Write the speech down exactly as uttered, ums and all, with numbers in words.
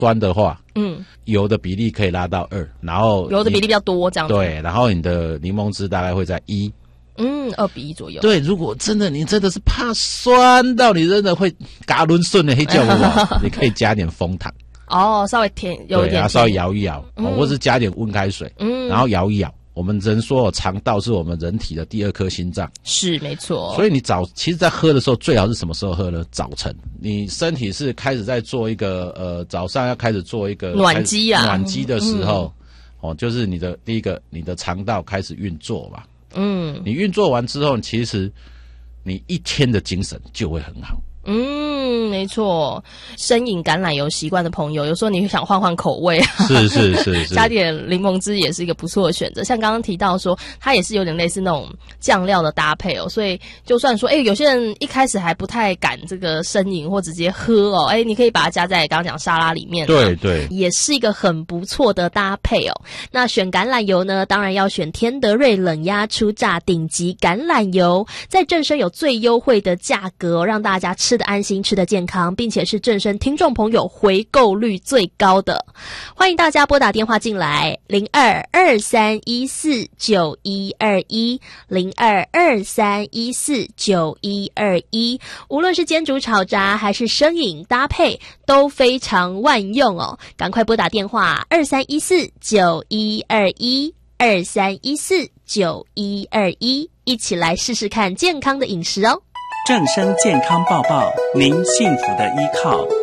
端的话， 嗯， 油的比例可以拉到二，然后油的比例比较多，这样子。 对，然后你的柠檬汁大概会在一。 嗯，二比一左右。 对，如果真的你真的是怕酸到你真的会嘎抡顺的黑椒的你可以加点枫糖。 哦，稍微甜，有一点甜， 对，然后稍微摇一摇， 嗯哦，或是加点温开水， 嗯， 然后摇一摇。我们人说哦，肠道是我们人体的第二颗心脏， 是没错。 所以你早，其实在喝的时候，最好是什么时候喝呢？早晨，你身体是开始在做一个呃，早上要开始做一个暖机啊， 暖机的时候， 嗯、 哦，就是你的第一个，你的肠道开始运作嘛。 嗯， 你运作完之后，其实你一天的精神就会很好。 嗯，没错，生饮橄榄油习惯的朋友，有时候你会想换换口味， 是是是是， 加点柠檬汁也是一个不错的选择。像刚刚提到说，它也是有点类似那种酱料的搭配哦，所以就算说，哎，有些人一开始还不太敢这个生饮或直接喝哦，哎，你可以把它加在刚刚讲沙拉里面， 对对， 也是一个很不错的搭配哦。那选橄榄油呢，当然要选天德瑞冷压初榨顶级橄榄油，在正声有最优惠的价格哦，让大家吃的安心，吃的健康，并且是正声听众朋友回购率最高的。欢迎大家拨打电话进来，零二二三一四九一二一，零二二三一四九一二一。无论是煎煮炒炸还是生饮搭配，都非常万用哦。赶快拨打电话二三一四九一二一，二三一四九一二一，一起来试试看健康的饮食哦。 正声健康报报，您幸福的依靠。